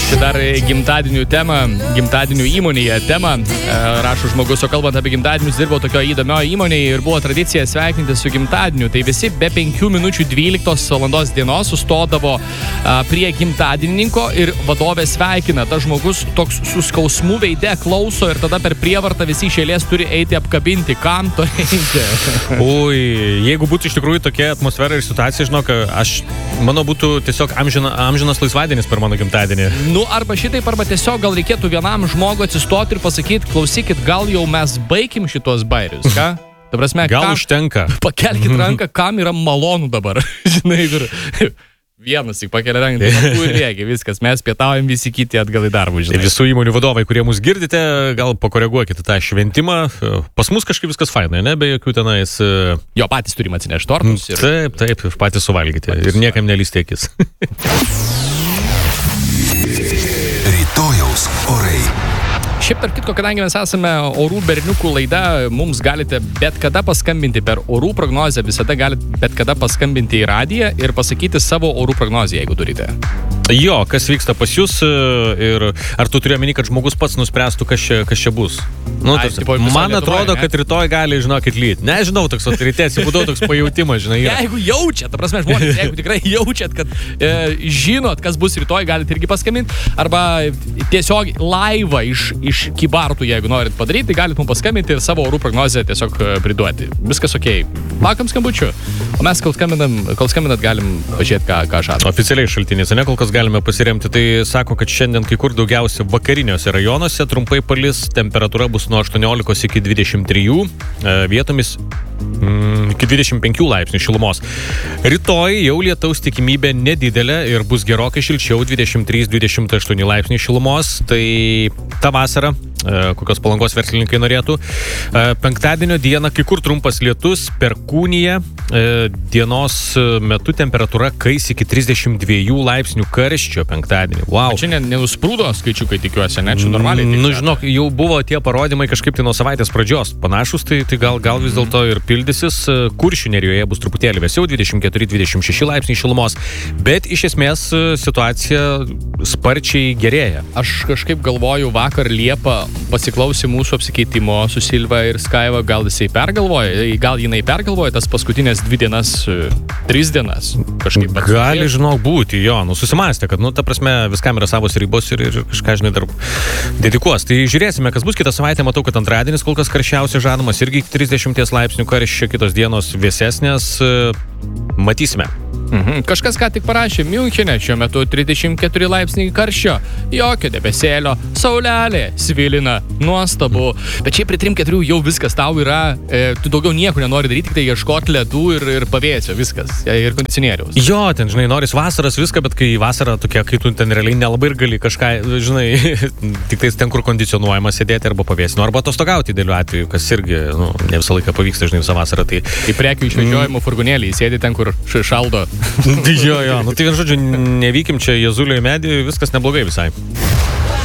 Čia dar gimtadienių įmonėje temą. Rašo žmogus, o kalbant apie gimtadienius, dirbau tokio įdomioje įmonėje ir buvo tradicija sveikinti su gimtadieniu. Tai visi be 5 minučių 12 valandos dienos sustodavo prie gimtadienininko ir vadovė sveikina. Tas žmogus toks su skausmu veide klauso ir tada per prievartą visi iš eilės turi eiti apkabinti. Kam to reikia? Ui, jeigu būtų iš tikrųjų tokia atmosfera ir situacija, žinok, mano būtų tiesiog amžinas laisvadienis per mano gimtadienį. Nu, arba šitaip, arba tiesiog gal reikėtų vienam žmogui atsistoti ir pasakyti, klausykit, gal jau mes baigim šitos bairius, ką? Ta prasme, gal užtenka. Pakelkit ranką, kam yra malonu dabar. Žinai, ir vienas tik pakelia ranką, tai ir reikia, viskas, mes pietaujam, visi kiti atgal į darbą, žinai. Visų įmonių vadovai, kurie mus girdite, gal pakoreguokite tą šventimą. Pas mus kažkaip viskas fainai, ne? Be jokių tenais... Jo, patys turim atsinešti tortus. Ir... Taip, patys suvalgyti. Ir niekam nelįsti akis. Rytojaus orai. Šiaip tarp kitko, kadangi mes esame orų berniukų laida, mums galite bet kada paskambinti per orų prognozę, visada galite bet kada paskambinti į radiją ir pasakyti savo orų prognozę, jeigu turite. Jo, kas vyksta pas jūs ir ar tu turi omeny, kad žmogus pats nuspręstų, kas čia bus? Nu, man atrodo, kad rytoj gali, žinokit, lyt. Nežinau, toks ryte atsibudau, toks pajautimas, žinai. Jeigu jaučiat, ta prasme, žmonės, jeigu tikrai jaučiat, kad žinot, kas bus rytoj, galite irgi paskambinti, arba tiesiog laivą iš Kybartų, jeigu norit padaryti, tai galite mums paskambinti ir savo orų prognozę tiesiog priduoti. Viskas okei. Laukiam skambučių. O mes, kol skambinat, galim pažiūrėti, ką žada. Oficialiai šaltinėse, ne kol kas galime pasiremti. Tai sako, kad šiandien kai kur daugiausia vakariniuose rajonuose trumpai palis, temperatūra bus nuo 18 iki 23, vietomis iki 25 laipsnių šilumos. Rytoj jau lietaus tikimybė nedidelė ir bus gerokai šilčiau, 23-28 laipsnių šilumos. Tai ta vasara, kokios Palangos verslininkai norėtų. Penktadienio dieną kai kur trumpas lietus, Perkūnija, dienos metu temperatūra kais iki 32 laipsnių karščio penktadienį. Wow. Čia nenusprūdo skaičiukai, tikiuosi, ne? Čia normaliai. Nu, žinok, jau buvo tie parodymai kažkaip tai nuo savaitės pradžios panašus, tai gal vis dėlto ir pildysis. Kuršių nerijoje bus truputėlį vėsiau, 24-26 laipsniai šilumos, bet iš esmės situacija sparčiai gerėja. Aš kažkaip galvoju, vakar Liepa pasiklausė mūsų apsikeitimo su Silva ir Skaiva, gal jinai pergalvoja tas paskutinės 2 dienas, 3 dienas kažkaip. Gali, žinok, būti, jo, susimastė, kad, ta prasme, viskam yra savos ribos ir kažką, žinai, dar dedikuos. Tai žiūrėsime, kas bus kitą savaitę. Matau, kad antradienis kol kas karščiausias žadamas, irgi 30 laipsnių karščio, kitos dienos vėsesnės. Matysime. Kažkas ką tik parašė, Miunchene šiuo metu 34 laipsniai karščio, jokio debesėlio, saulelė svilina, nuostabu. Bet šiaip prie 3-4 jau viskas tau yra, tu daugiau nieko nenori daryti, tik tai ieškoti ledų ir pavėsio, viskas, ir kondicionieriaus. Jo, ten, žinai, noris vasaras viską, bet kai vasara tokia, kai tu ten realiai nelabai ir gali kažką, žinai, tik tai ten, kur kondicionuojama sėdėti arba pavėsino, arba atostogauti dėliu atveju, kas irgi, ne visą laiką pavyksta, žinai, visą vasarą. Tai į prekių išvežiojimo furgonėlį sėdi ten, kur šaldo. Jo, tai vien žodžiu, nevykim čia Jėzulio į medį, viskas neblogai visai.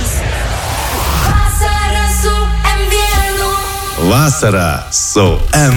Vasara su M.